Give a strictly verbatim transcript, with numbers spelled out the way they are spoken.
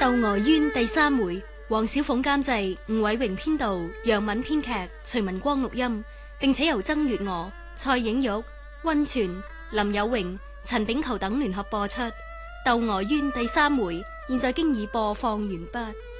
《竇娥冤》第三回，黃小鳳監製，吳偉榮編導，楊敏編劇，徐文光錄音，並且由曾月娥、蔡影玉、溫泉、林有榮、陳炳球等聯合播出。《竇娥冤》第三回，現在經已播放完畢。